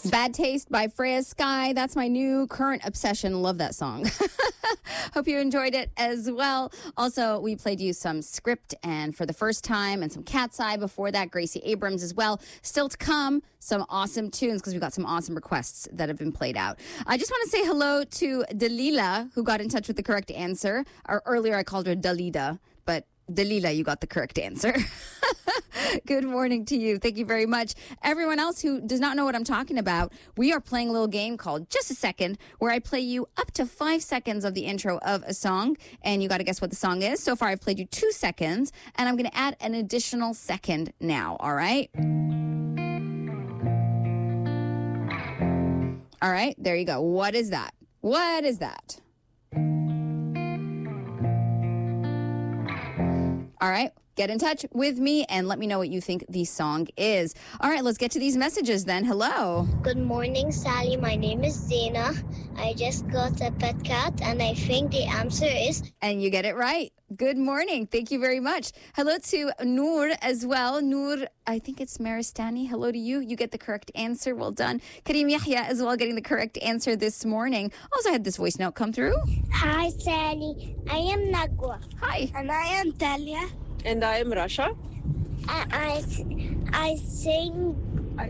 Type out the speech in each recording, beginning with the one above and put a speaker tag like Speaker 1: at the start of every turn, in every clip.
Speaker 1: Bad Taste by Freya Sky. That's my new current obsession. Love that song. Hope you enjoyed it as well. Also, we played you some Script and For the First Time and some Cat's Eye before that. Gracie Abrams as well. Still to come, some awesome tunes because we've got some awesome requests that have been played out. I just want to say hello to Dalila, who got in touch with the correct answer. Or earlier I called her Dalida, but Dalila, you got the correct answer. Good morning to you. Thank you very much. Everyone else who does not know what I'm talking about, we are playing a little game called Just a Second, where I play you up to 5 seconds of the intro of a song, and you got to guess what the song is. So far, I've played you 2 seconds, and I'm going to add an additional second now, all right? All right, there you go. What is that? What is that? All right, get in touch with me and let me know what you think the song is. All right, let's get to these messages then. Hello.
Speaker 2: Good morning, Sally. My name is Zena. I just got a pet cat, and I think the answer is...
Speaker 1: And you get it right. Good morning. Thank you very much. Hello to Noor as well. Noor, I think it's Maristani. Hello to you. You get the correct answer. Well done. Kareem Yahya as well getting the correct answer this morning. Also had this voice note come through.
Speaker 2: Hi, Sally. I am Nagwa.
Speaker 1: Hi.
Speaker 2: And I am Talia.
Speaker 3: And I am Rasha.
Speaker 2: I sing...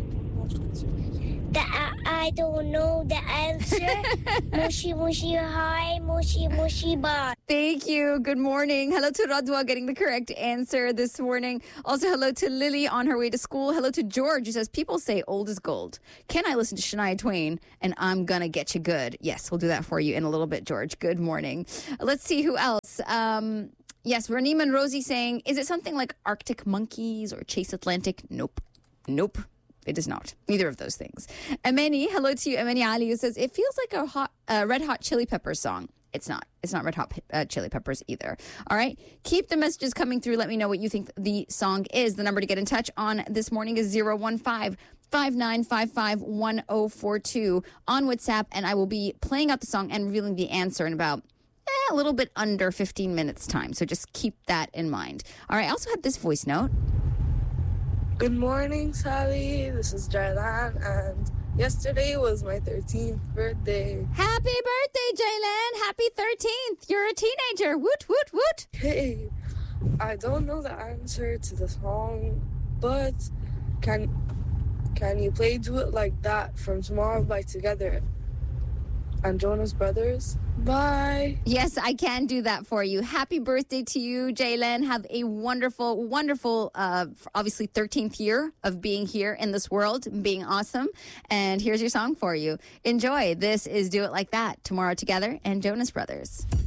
Speaker 2: I don't know the answer. Mushi mushi hi, mushi mushi bye.
Speaker 1: Thank you. Good morning. Hello to Radwa getting the correct answer this morning. Also, hello to Lily on her way to school. Hello to George who says, people say old is gold. Can I listen to Shania Twain and I'm gonna get you good? Yes, we'll do that for you in a little bit, George. Good morning. Let's see who else. Yes, Raneem and Rosie saying, is it something like Arctic Monkeys or Chase Atlantic? Nope. It is not. Neither of those things. Ameni, hello to you. Ameni Ali, who says, it feels like a Red Hot Chili Peppers song. It's not. It's not Red Hot Chili Peppers either. All right. Keep the messages coming through. Let me know what you think the song is. The number to get in touch on this morning is 015-5955-1042 on WhatsApp. And I will be playing out the song and revealing the answer in about a little bit under 15 minutes time. So just keep that in mind. All right. I also had this voice note.
Speaker 3: Good morning, Sally. This is Jaylan, and yesterday was my 13th birthday.
Speaker 1: Happy birthday, Jaylan. Happy 13th. You're a teenager. Woot, woot, woot.
Speaker 3: Hey, I don't know the answer to the song, but can you play Do It Like That from Tomorrow by Together and Jonas Brothers? Bye.
Speaker 1: Yes, I can do that for you. Happy birthday to you, Jaylen. Have a wonderful, wonderful, obviously 13th year of being here in this world, being awesome. And here's your song for you. Enjoy. This is Do It Like That, Tomorrow Together and Jonas Brothers.